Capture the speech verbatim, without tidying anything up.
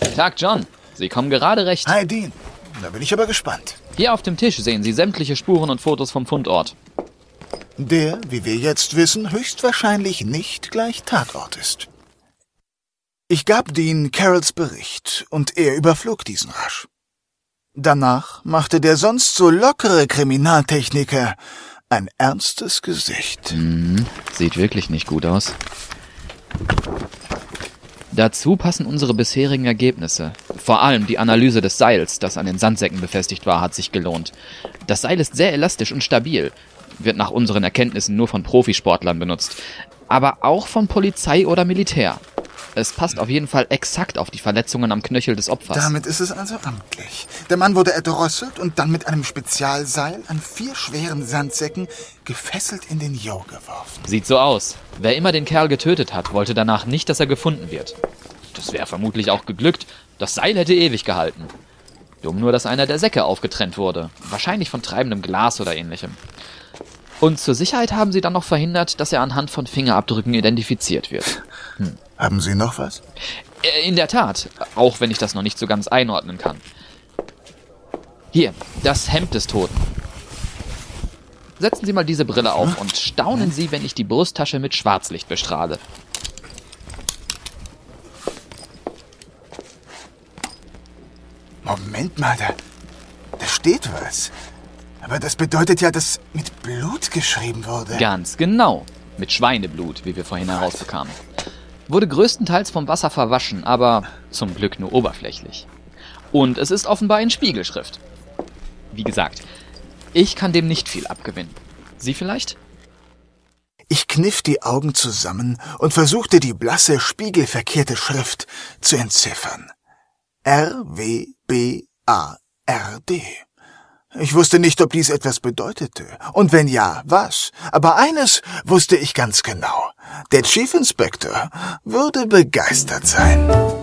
Tag, John. Sie kommen gerade recht. Hi, Dean. Da bin ich aber gespannt. Hier auf dem Tisch sehen Sie sämtliche Spuren und Fotos vom Fundort. Der, wie wir jetzt wissen, höchstwahrscheinlich nicht gleich Tatort ist. Ich gab Dean Carrolls Bericht und er überflog diesen rasch. Danach machte der sonst so lockere Kriminaltechniker ein ernstes Gesicht. Mhm, sieht wirklich nicht gut aus. Dazu passen unsere bisherigen Ergebnisse. Vor allem die Analyse des Seils, das an den Sandsäcken befestigt war, hat sich gelohnt. Das Seil ist sehr elastisch und stabil, wird nach unseren Erkenntnissen nur von Profisportlern benutzt, aber auch von Polizei oder Militär. Es passt auf jeden Fall exakt auf die Verletzungen am Knöchel des Opfers. Damit ist es also amtlich. Der Mann wurde erdrosselt und dann mit einem Spezialseil an vier schweren Sandsäcken gefesselt in den Jo geworfen. Sieht so aus. Wer immer den Kerl getötet hat, wollte danach nicht, dass er gefunden wird. Das wäre vermutlich auch geglückt. Das Seil hätte ewig gehalten. Dumm nur, dass einer der Säcke aufgetrennt wurde. Wahrscheinlich von treibendem Glas oder ähnlichem. Und zur Sicherheit haben sie dann noch verhindert, dass er anhand von Fingerabdrücken identifiziert wird. Hm. Haben Sie noch was? In der Tat, auch wenn ich das noch nicht so ganz einordnen kann. Hier, das Hemd des Toten. Setzen Sie mal diese Brille auf und staunen Sie, wenn ich die Brusttasche mit Schwarzlicht bestrahle. Moment mal, da, da steht was. Aber das bedeutet ja, dass mit Blut geschrieben wurde. Ganz genau. Mit Schweineblut, wie wir vorhin herausbekamen. Wurde größtenteils vom Wasser verwaschen, aber zum Glück nur oberflächlich. Und es ist offenbar in Spiegelschrift. Wie gesagt, ich kann dem nicht viel abgewinnen. Sie vielleicht? Ich kniff die Augen zusammen und versuchte die blasse, spiegelverkehrte Schrift zu entziffern. R W B A R D. Ich wusste nicht, ob dies etwas bedeutete. Und wenn ja, was? Aber eines wusste ich ganz genau. Der Chief Inspector würde begeistert sein.